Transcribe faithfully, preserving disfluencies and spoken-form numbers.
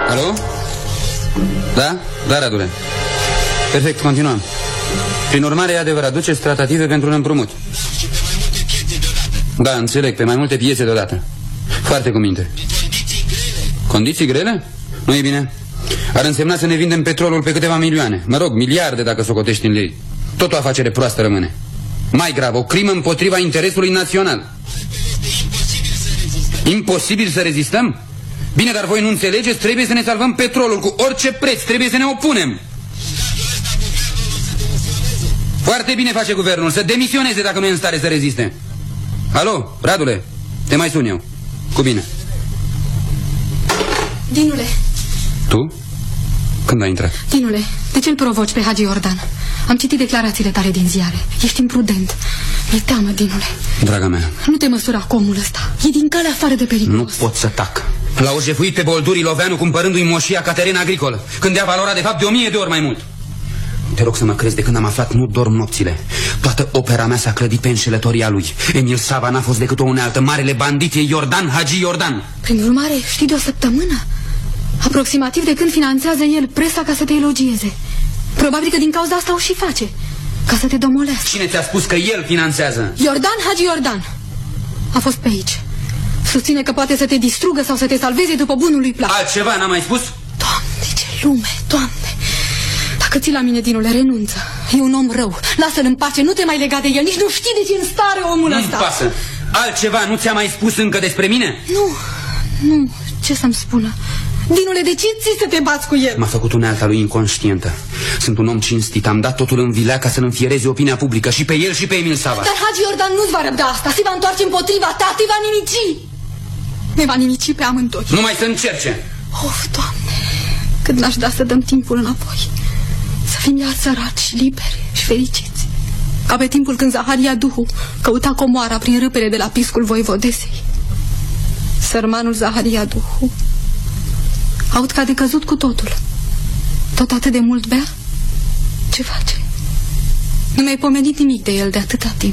Alo? Da? Da, Radule. Perfect, continuăm. Prin urmare, e adevărat, duceți tratative pentru un împrumut. Da, înțeleg, pe mai multe piețe deodată. Foarte cu minte. Condiții grele? Nu e bine. Ar însemna să ne vindem petrolul pe câteva milioane. Mă rog, miliarde dacă socotești în lei. Tot o afacere proastă rămâne. Mai grav, o crimă împotriva interesului național. Imposibil să rezistăm? Bine, dar voi nu înțelegeți? Trebuie să ne salvăm petrolul cu orice preț. Trebuie să ne opunem. Foarte bine face guvernul să demisioneze dacă nu e în stare să reziste. Alo, Radule, te mai sun eu. Cu bine. Dinule. Tu? Când ai intrat? Dinule, de ce îl provoci pe Hagi Iordan? Am citit declarațiile tale din ziare. Ești imprudent. Mi-e teamă, Dinule. Draga mea, nu te măsura cu omul ăsta. E din calea afară de periculos. Nu pot să tac. L-au jefuit pe Boldurii Loveanu cumpărându-i moșia ca teren agricol, când ea valora de fapt de o mie de ori mai mult. Te rog să mă crezi, de când am aflat nu dorm nopțile. Toată opera mea s-a clădit pe înșelătoria lui. Emil Sava n-a fost decât o unealtă. Marele bandit e Iordan, Hagi Iordan. Prin urmare, știi de o săptămână aproximativ de când finanțează el presa ca să te elogieze. Probabil că din cauza asta o și face, ca să te domolească. Cine ți-a spus că el finanțează? Iordan, Hagi Iordan. A fost pe aici. Susține că poate să te distrugă sau să te salveze după bunul lui plac. Altceva n-a mai spus? Doamne, ce lume, Doamne. Dacă ții la mine, Dinule, renunță. E un om rău. Lasă-l în pace, nu te mai lega de el. Nici nu știi de ce în stare omul Nu-mi ăsta. pasă. Altceva nu ți-a mai spus încă despre mine? Nu, nu, ce să-mi spună? Dinule, de ce ții să te bați cu el? M-a făcut unealta lui inconștientă. Sunt un om cinstit, am dat totul în vilea ca să-l înfiereze opinia publică. Și pe el și pe Emil Sava. Dar Hagi Iordan nu-ți va răbda asta. Se va întoarce împotriva ta, te va nimici. Ne va nimici pe amândoi. Nu mai să încerce. Of, Doamne, cât n-aș da să dăm timpul înapoi. Să fim iar săraci, liberi și fericiți. Ca pe timpul când Zaharia Duhu căuta comoara prin râpele de la piscul voivodesei. Sărmanul Zaharia Duhu. Aud că a decăzut cu totul. Tot atât de mult bea? Ce face? Nu mi-ai pomenit nimic de el de atâta timp.